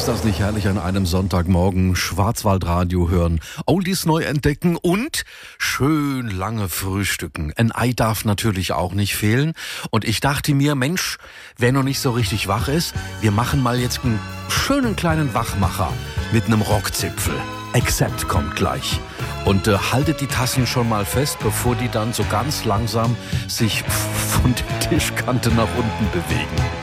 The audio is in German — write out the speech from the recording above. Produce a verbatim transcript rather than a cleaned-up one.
Ist das nicht herrlich an einem Sonntagmorgen? Schwarzwaldradio hören, Oldies neu entdecken und schön lange frühstücken. Ein Ei darf natürlich auch nicht fehlen. Und ich dachte mir, Mensch, wer noch nicht so richtig wach ist, wir machen mal jetzt einen schönen kleinen Wachmacher mit einem Rockzipfel. Accept kommt gleich. Und äh, haltet die Tassen schon mal fest, bevor die dann so ganz langsam sich von der Tischkante nach unten bewegen.